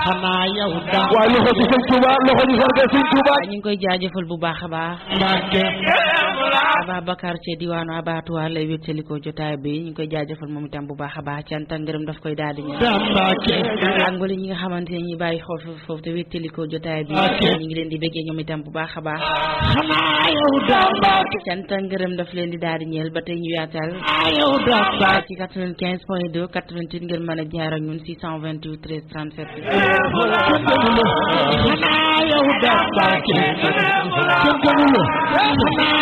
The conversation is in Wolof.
xanaa yow daa waaye loxo ci sëñ Touba loxo ci sargal sëñ Touba ñu ngi koy jaajëfal bu baax a baax Mbàkke Ababacar ci diwaanu Abattoir lay wéttalikoo jotaay bi ñu ngi koy jaajëfal moom itam bu baax a baax cant ak ngërëm daf koy daal di ñëw Mbàkke ak mbali ñi nga xamante ne ñi bàyyi xool foofu te wéttalikoo jotaay bi ñu ngi leen di béggee ñoom itam bu baax a baax xanaa yow daa Mbàkke cant ak ngërëm daf leen di daal di ñeel ba tey ñu yaatal yow daa Mbàkke ci 95.2 88 ngeen mën a jaar ak ñun 628 13 37 xanaa yow daa Mbàkke